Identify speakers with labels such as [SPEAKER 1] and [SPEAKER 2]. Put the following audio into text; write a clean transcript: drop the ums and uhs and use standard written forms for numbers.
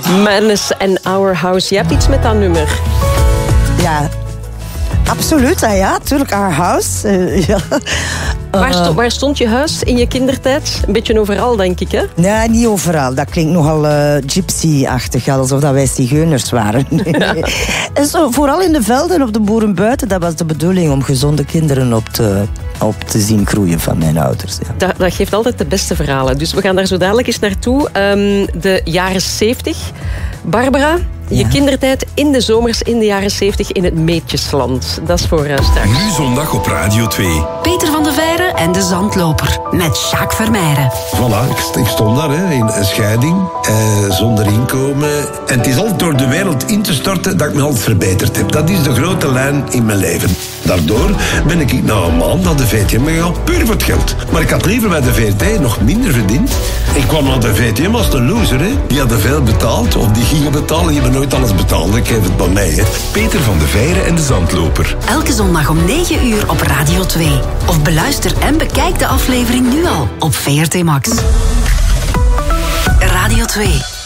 [SPEAKER 1] Madness and Our House. Je hebt iets met dat nummer.
[SPEAKER 2] Ja, absoluut. Ja, natuurlijk. Our House. Ja.
[SPEAKER 1] Waar stond je huis in je kindertijd? Een beetje overal, denk ik, hè?
[SPEAKER 2] Nee, niet overal. Dat klinkt nogal gypsy-achtig, alsof dat wij zigeuners waren. Nee. En zo, vooral in de velden, op de boerenbuiten, dat was de bedoeling om gezonde kinderen op te zien groeien van mijn ouders. Ja.
[SPEAKER 1] Dat geeft altijd de beste verhalen. Dus we gaan daar zo dadelijk eens naartoe. De jaren 70. Barbara, je kindertijd in de zomers in de jaren 70 in het Meetjesland. Dat is voor straks.
[SPEAKER 3] Nu zondag op Radio 2.
[SPEAKER 4] Peter van de Veire en de Zandloper met Jacques Vermeijren.
[SPEAKER 5] Voilà, ik stond daar in een scheiding, zonder inkomen. En het is altijd door de wereld in te storten dat ik me altijd verbeterd heb. Dat is de grote lijn in mijn leven. Daardoor ben ik na een maand naar de VTM gegaan, puur voor het geld. Maar ik had liever bij de VRT nog minder verdiend. Ik kwam naar de VTM als een loser. Hè. Die hadden veel betaald, of die gingen betalen. Die hebben nooit alles betaald. Ik geef het bij mij. Hè.
[SPEAKER 3] Peter van de Veire en de Zandloper.
[SPEAKER 4] Elke zondag om 9 uur op Radio 2. Of beluister en bekijk de aflevering nu al op VRT Max. Radio 2.